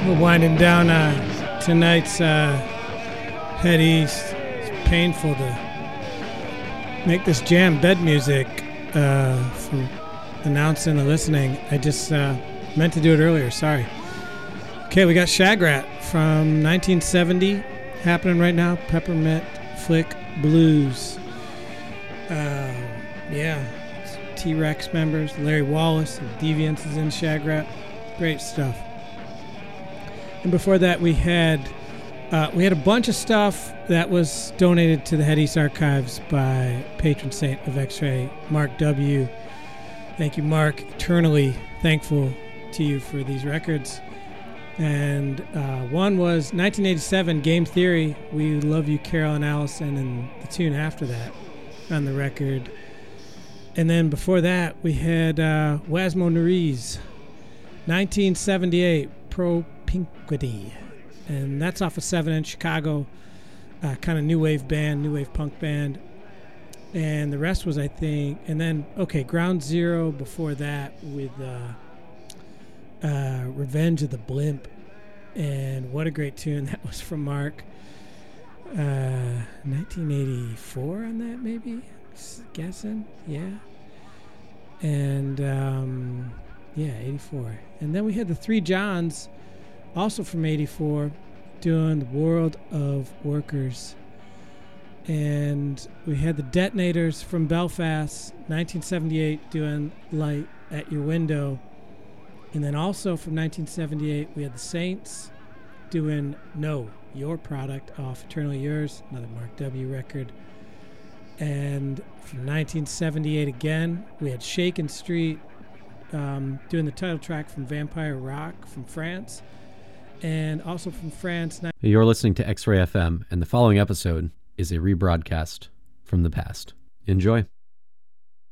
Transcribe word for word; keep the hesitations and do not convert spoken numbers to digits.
We're winding down uh, tonight's uh, Head East. It's painful to make this jam bed music uh, for announcing and listening. I just uh, meant to do it earlier. Sorry. Okay, we got Shagrat from nineteen seventy happening right now. Peppermint Flick Blues. Uh, yeah. T-Rex members. Larry Wallace of Deviants is in Shagrat. Great stuff. And before that, we had uh, we had a bunch of stuff that was donated to the Head East Archives by patron saint of X-Ray, Mark W. Thank you, Mark. Eternally thankful to you for these records. And uh, one was nineteen eighty-seven, Game Theory. We Love You, Carol and Allison, and the tune after that on the record. And then before that, we had uh, Wasmo Nariz, nineteen seventy-eight, Pro Pinquity. And that's off of seven inch Chicago, uh, kind of new wave band, new wave punk band. And the rest was, I think, and then, okay, Ground Zero before that with uh, uh, Revenge of the Blimp. And what a great tune. That was from Mark. Uh, nineteen eighty-four on that, maybe? Just guessing. Yeah. And, um, yeah, eighty-four. And then we had the Three Johns, also from eighty-four, doing The World of Workers. And we had the Detonators from Belfast, nineteen seventy-eight, doing Light at Your Window. And then also from nineteen seventy-eight, we had the Saints doing No, Your Product off Eternally Yours, another Mark W. record. And from nineteen seventy-eight again, we had Shakin' Street um, doing the title track from Vampire Rock from France. And also from France. You're listening to X-Ray F M, and the following episode is a rebroadcast from the past. Enjoy.